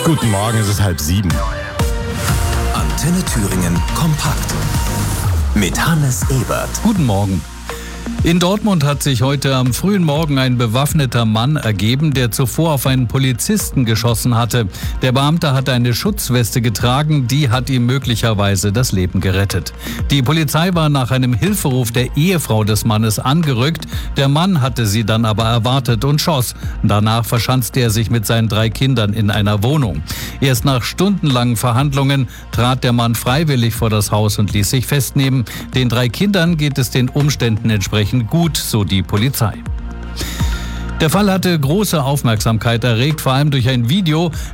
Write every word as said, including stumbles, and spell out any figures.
Guten Morgen, es ist halb sieben. Antenne Thüringen kompakt mit Hannes Ebert. Guten Morgen. In Dortmund hat sich heute am frühen Morgen ein bewaffneter Mann ergeben, der zuvor auf einen Polizisten geschossen hatte. Der Beamte hatte eine Schutzweste getragen, die hat ihm möglicherweise das Leben gerettet. Die Polizei war nach einem Hilferuf der Ehefrau des Mannes angerückt. Der Mann hatte sie dann aber erwartet und schoss. Danach verschanzte er sich mit seinen drei Kindern in einer Wohnung. Erst nach stundenlangen Verhandlungen trat der Mann freiwillig vor das Haus und ließ sich festnehmen. Den drei Kindern geht es den Umständen entsprechend gut, so die Polizei. Der Fall hatte große Aufmerksamkeit erregt, vor allem durch ein Video,